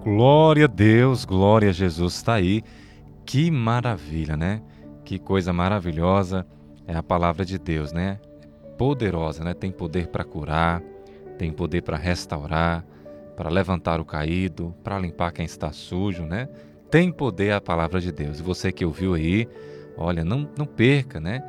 Glória a Deus, glória a Jesus, está aí. Que maravilha, né? Que coisa maravilhosa é a palavra de Deus, né? Poderosa, né? Tem poder para curar, tem poder para restaurar, para levantar o caído, para limpar quem está sujo, né? Tem poder a palavra de Deus. E você que ouviu aí, olha, não perca, né?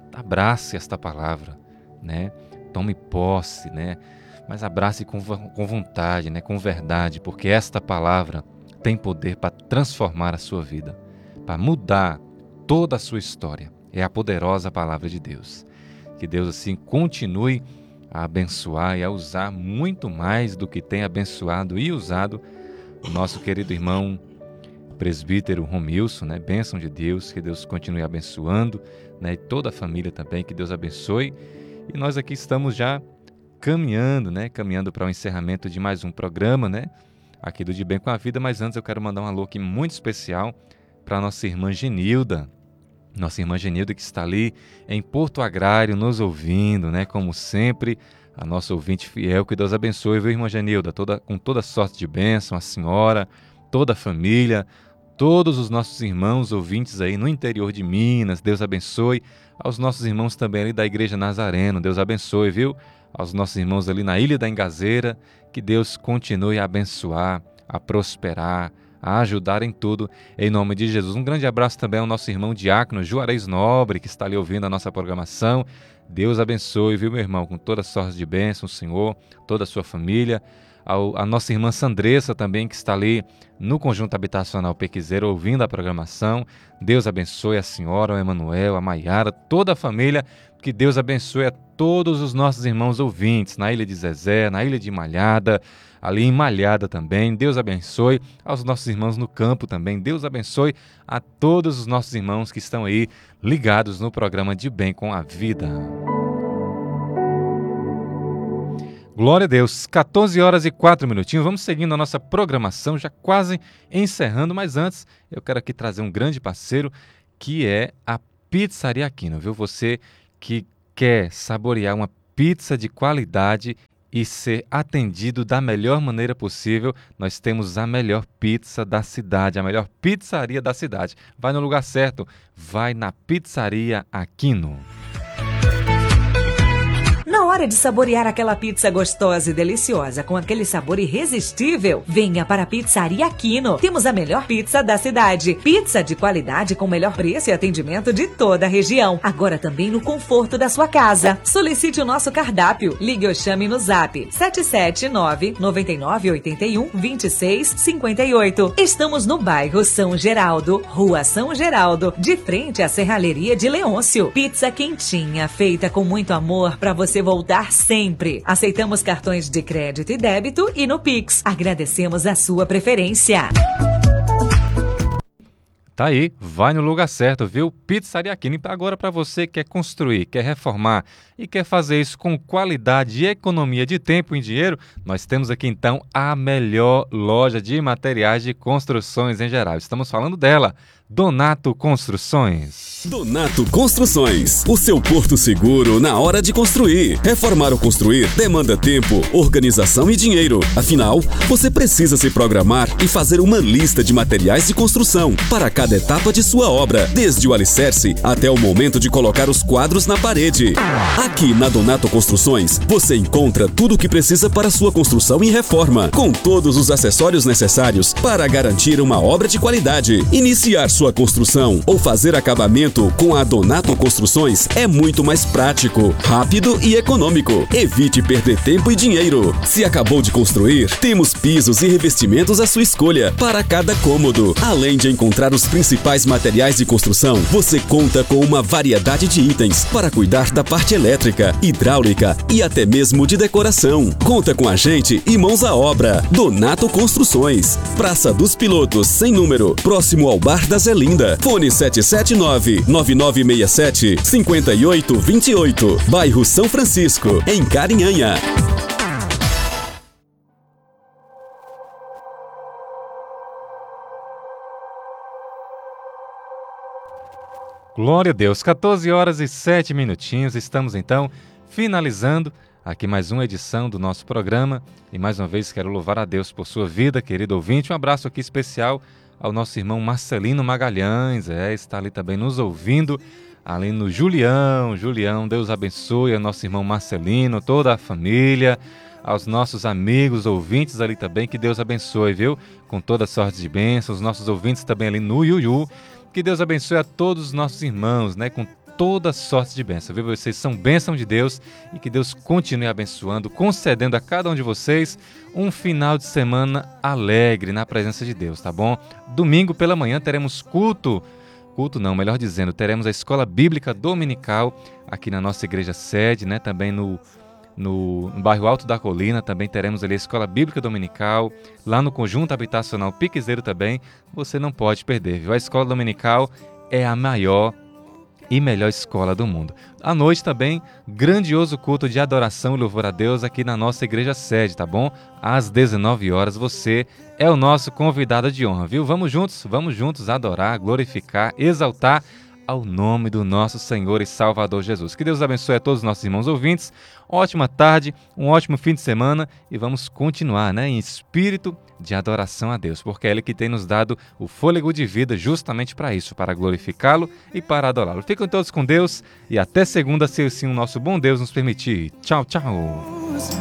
Abrace esta palavra, né? Tome posse, né? Mas abrace com vontade, né? Com verdade, porque esta palavra tem poder para transformar a sua vida, para mudar toda a sua história. É a poderosa palavra de Deus. Que Deus assim continue a abençoar e a usar muito mais do que tem abençoado e usado o nosso querido irmão presbítero Romilson, né? Bênção de Deus, que Deus continue abençoando, né? E toda a família também, que Deus abençoe. E nós aqui estamos já caminhando, né? Caminhando para o encerramento de mais um programa, né? Aqui do De Bem com a Vida, mas antes eu quero mandar um alô aqui muito especial para a nossa irmã Genilda. Nossa irmã Genilda que está ali em Porto Agrário nos ouvindo, né? Como sempre, a nossa ouvinte fiel, que Deus abençoe, viu, irmã Genilda? Com toda sorte de bênção, a senhora, toda a família, todos os nossos irmãos ouvintes aí no interior de Minas, Deus abençoe. Aos nossos irmãos também ali da Igreja Nazareno, Deus abençoe, viu? Aos nossos irmãos ali na Ilha da Engazeira, que Deus continue a abençoar, a prosperar, a ajudar em tudo, em nome de Jesus. Um grande abraço também ao nosso irmão Diácono Juarez Nobre, que está ali ouvindo a nossa programação. Deus abençoe, viu, meu irmão, com toda sorte de bênção, o Senhor, toda a sua família. A nossa irmã Sandressa também, que está ali no Conjunto Habitacional Pequizeiro, ouvindo a programação. Deus abençoe a senhora, o Emanuel, a Maiara, toda a família. Que Deus abençoe a todos os nossos irmãos ouvintes, na Ilha de Zezé, na Ilha de Malhada, ali em Malhada também. Deus abençoe aos nossos irmãos no campo também. Deus abençoe a todos os nossos irmãos que estão aí ligados no programa De Bem com a Vida. Glória a Deus, 14 horas e 4 minutinhos, vamos seguindo a nossa programação, já quase encerrando, mas antes eu quero aqui trazer um grande parceiro, que é a Pizzaria Aquino, viu? Você que quer saborear uma pizza de qualidade e ser atendido da melhor maneira possível, nós temos a melhor pizza da cidade, a melhor pizzaria da cidade. Vai no lugar certo, vai na Pizzaria Aquino. Na hora de saborear aquela pizza gostosa e deliciosa, com aquele sabor irresistível, venha para a Pizzaria Aquino. Temos a melhor pizza da cidade. Pizza de qualidade com o melhor preço e atendimento de toda a região. Agora também no conforto da sua casa. Solicite o nosso cardápio. Ligue ou chame no zap 779-9981-2658. Estamos no bairro São Geraldo, Rua São Geraldo, de frente à Serralheria de Leôncio. Pizza quentinha, feita com muito amor para você voltar sempre. Aceitamos cartões de crédito e débito e no Pix. Agradecemos a sua preferência. Tá aí, vai no lugar certo, viu? Pizzaria Aquino. Agora para você que quer construir, quer reformar e quer fazer isso com qualidade e economia de tempo e dinheiro, nós temos aqui então a melhor loja de materiais de construções em geral. Estamos falando dela, Donato Construções. Donato Construções, o seu porto seguro na hora de construir. Reformar ou construir demanda tempo, organização e dinheiro. Afinal, você precisa se programar e fazer uma lista de materiais de construção para cada etapa de sua obra, desde o alicerce até o momento de colocar os quadros na parede. Aqui na Donato Construções, você encontra tudo o que precisa para sua construção e reforma, com todos os acessórios necessários para garantir uma obra de qualidade. Iniciar sua construção ou fazer acabamento com a Donato Construções é muito mais prático, rápido e econômico. Evite perder tempo e dinheiro. Se acabou de construir, temos pisos e revestimentos à sua escolha para cada cômodo. Além de encontrar os principais materiais de construção, você conta com uma variedade de itens para cuidar da parte elétrica, hidráulica e até mesmo de decoração. Conta com a gente e mãos à obra. Donato Construções, Praça dos Pilotos, sem número, próximo ao Bar da Zelinda. Fone 779-9967-5828. Bairro São Francisco, em Carinhanha. Glória a Deus, 14 horas e 7 minutinhos, estamos então finalizando aqui mais uma edição do nosso programa e mais uma vez quero louvar a Deus por sua vida, querido ouvinte. Um abraço aqui especial ao nosso irmão Marcelino Magalhães, está ali também nos ouvindo, ali no Julião, Deus abençoe ao nosso irmão Marcelino, toda a família, aos nossos amigos, ouvintes ali também, que Deus abençoe, viu? Com toda sorte de bênçãos, os nossos ouvintes também ali no Iuiú, que Deus abençoe a todos os nossos irmãos, né? Com toda sorte de bênção, viu? Vocês são bênção de Deus e que Deus continue abençoando, concedendo a cada um de vocês um final de semana alegre na presença de Deus, tá bom? Domingo pela manhã teremos teremos a Escola Bíblica Dominical aqui na nossa igreja sede, né? Também no bairro Alto da Colina, também teremos ali a Escola Bíblica Dominical, lá no Conjunto Habitacional Piquezeiro também, você não pode perder, viu? A Escola Dominical é a maior e melhor escola do mundo. À noite também, grandioso culto de adoração e louvor a Deus aqui na nossa igreja sede, tá bom? Às 19 horas, você é o nosso convidado de honra, viu? Vamos juntos adorar, glorificar, exaltar ao nome do nosso Senhor e Salvador Jesus. Que Deus abençoe a todos os nossos irmãos ouvintes. Ótima tarde, um ótimo fim de semana e vamos continuar, né, em espírito de adoração a Deus, porque é Ele que tem nos dado o fôlego de vida justamente para isso, para glorificá-lo e para adorá-lo. Fiquem todos com Deus e até segunda, se assim o nosso bom Deus nos permitir. Tchau, tchau.